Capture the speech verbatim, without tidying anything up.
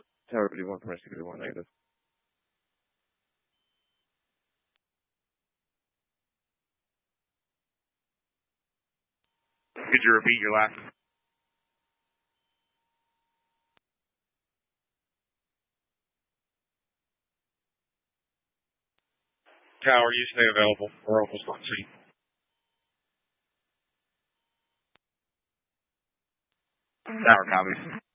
Tower fifty-one, permission fifty-one, negative. Could you repeat your last? Tower, you stay available. We're almost on scene. Tower copies.